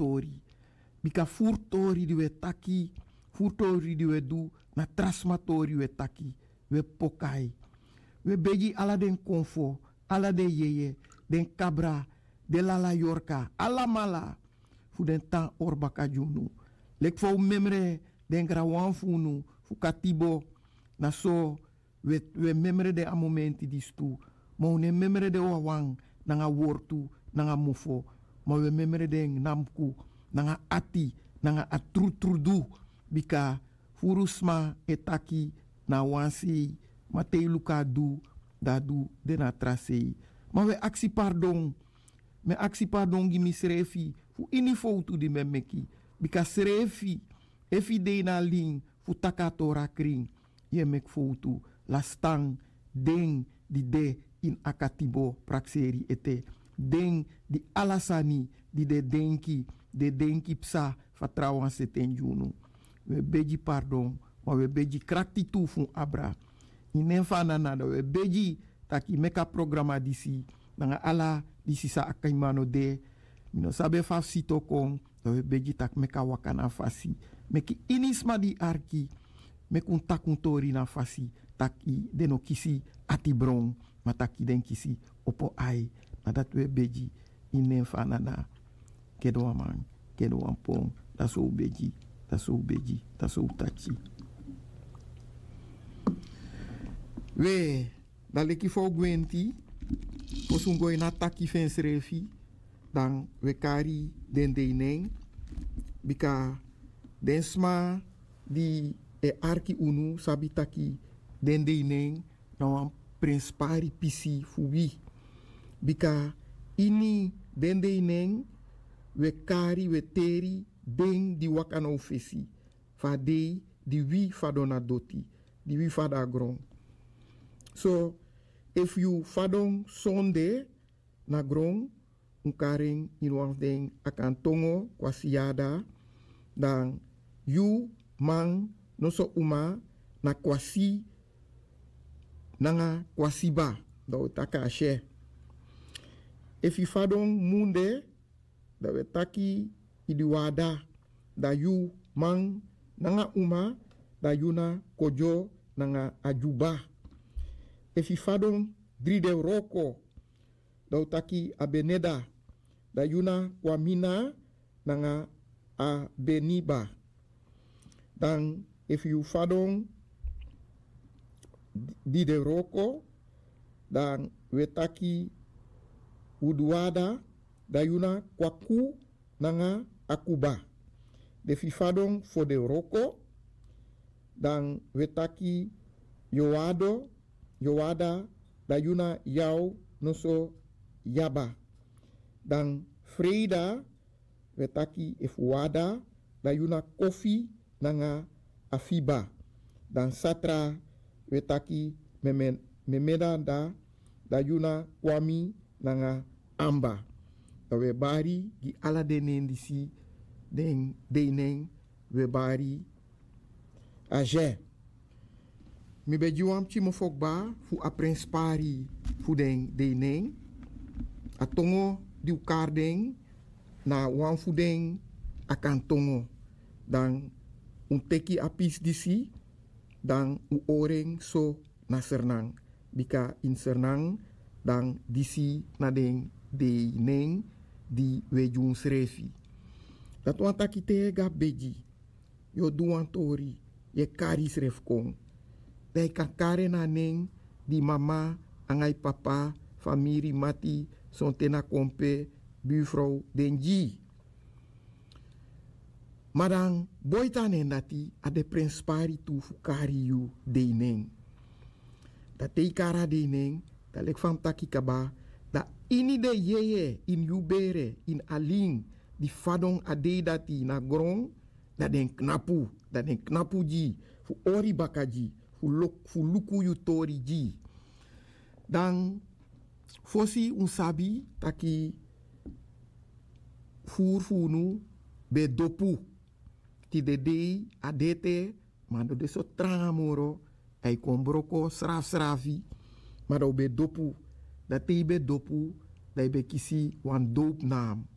tori. Bika furtori di we taki, furtori di we du, na trasmatori we taki, we pokai. We beji ala den konfo, ala de yeye, den kabra, de lala yorka, ala mala, fu den tan orbaka junu. Lek fo memre den grawan funu, fu katibo, na so, we memre de a momenti di stu, ma une memre de wawang, nanga wortu, nanga mufo, ma we memre de namku, nanga ati, nanga atrutrudu, bika furusma etaki na wansi, ma te luka du, dadu de na trasei. Ma we aksi pardon, me aksi pardon gi mi srefi, fu ini fotu di me meki, bika srefi, efi de na ling, fu takatora kring, ye mek fotu, la stang, deng di de in akatibo prakseri ete, deng di alasani, di de denki psa, fatrawan seten junu. We beji pardon, maar we beji krakti toe fun abra. Inen fana nada we beji taki meka programa disi, nanga ala disi sa akaimano de, mino sabe faf sito kong, we beji tak meka wakana fasi. Meki inisma di arki, mekun takun tori na fasi, taki deno kisi ati bron, mataki den kisi opo ai, nadat we beji inen fana na, kedo amang, kedo ampong, da so beji. Taso beji, taso tachi. We, daleki fo gwenti, posungoi na taki fens refi, dan we kari den deineng, bika densma di e arki unu sabi taki den deineng, na wan prinspari pisi fuwi. Bika ini den deineng, we kari we teri, den di wakano fesi, fa dei di wi fadona doti, di wi fada grong. So, if you fadong sonde na grong, unkaring inwang deng akan tongo kwa siyada, dan you mang noso uma na kwasi nanga kwasiba, da taka ashe. If you fadong munde, da we taki idiwada da yu mang nanga uma da yuna kojo nanga ajuba. Efi fadon dride roko da utaki abeneda da yuna kwamina nanga abeniba. Dan if you fadon dide roko dan wetaki udwada da yuna kwaku nanga akuba. De fifadong for de roko, dan wetaki yoada, da yuna yau noso yaba. Dan freda, wetaki efuada, da yuna kofi nanga afiba. Dan satra, wetaki memeda da yuna kwami nanga amba. We bari gi ala denen disi den denen we bari aje. Mi be juam chi mo fokba fu aprenspari fu den denen atongo di ukardeng na wan fu den akan tongo dan teki apis disi dan u oreng so na sernang bika in sernang dan disi na den denen di wejun srefi. Dat wan taki te ga beji. Yo duan tori. Ye kari sref kong. Dai kakare na neng di mama, angai papa, famiri mati, son tena kompe, buurvrouw denji. Madang boitane nati ade prinspari tu fukari yu deineng. Dat te kara deineng, dat lek fam taki kaba, da ini de yeye in yubere in aling di fadong ade dati na grong da den knapu ji fu ori bakaji fu luku yu tori ji dan fosi unsabi taki furfunu be dopu ti de dei adete mando de so trangamoro ay kombroko srafi mado be dopu dat te be dopu, dat be kisi wan doopnaam.